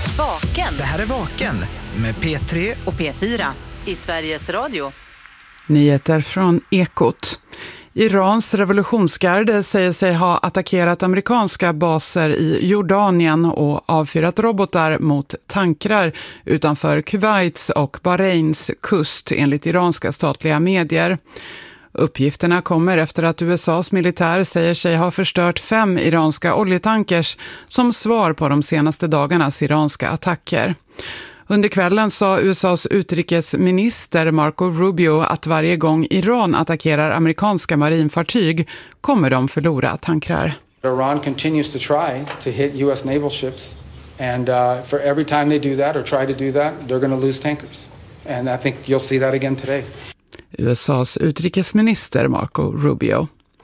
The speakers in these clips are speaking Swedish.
Vaken. Det här är Vaken med P3 och P4 i Sveriges Radio. Nyheter från Ekot. Irans revolutionsgarde säger sig ha attackerat amerikanska baser i Jordanien och avfyrat robotar mot tankrar utanför Kuwaits och Bahrains kust enligt iranska statliga medier. Uppgifterna kommer efter att USAs militär säger sig ha förstört 5 iranska oljetankers som svar på de senaste dagarnas iranska attacker. Under kvällen sa USAs utrikesminister Marco Rubio att varje gång Iran attackerar amerikanska marinfartyg kommer de förlora tankrar. Iran continues to try to hit US naval ships, and for every time they do that or try to do that, they're going to lose tankers. And I think you'll see that again today. USAs utrikesminister Marco Rubio.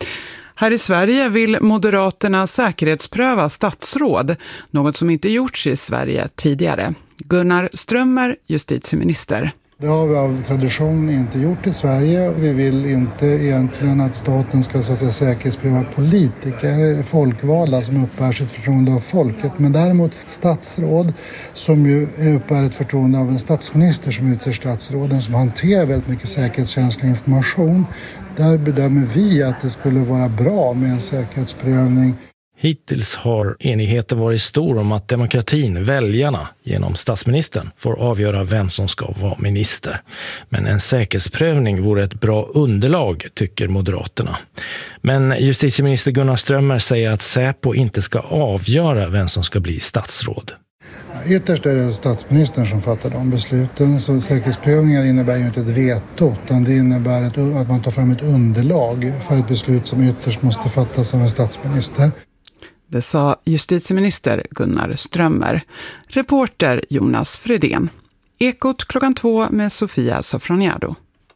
Här i Sverige vill Moderaterna säkerhetspröva statsråd, något som inte gjorts i Sverige tidigare. Gunnar Strömmer, justitieminister. Det har vi av tradition inte gjort i Sverige. Vi vill inte egentligen att staten ska så att säga säkerhetspröva politiker, folkvalda som uppbär sitt förtroende av folket. Men däremot statsråd som ju uppbär ett förtroende av en statsminister som utser statsråden som hanterar väldigt mycket säkerhetskänslig information. Där bedömer vi att det skulle vara bra med en säkerhetsprövning. Hittills har enigheten varit stor om att demokratin, väljarna, genom statsministern får avgöra vem som ska vara minister. Men en säkerhetsprövning vore ett bra underlag, tycker Moderaterna. Men justitieminister Gunnar Strömmer säger att Säpo inte ska avgöra vem som ska bli statsråd. Ytterst är det statsministern som fattar de besluten, så säkerhetsprövningar innebär ju inte ett veto, utan det innebär att man tar fram ett underlag för ett beslut som ytterst måste fattas av en statsminister. Det sa justitieminister Gunnar Strömmer. Reporter Jonas Fredén. Ekot 2:00 med Sofia Sofroniado.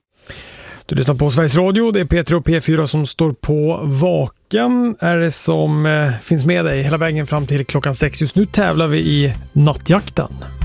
Du lyssnar på Sveriges Radio, det är P3 och P4 som står på Vaken. Är det som finns med dig hela vägen fram till 6:00. Just nu tävlar vi i nattjakten.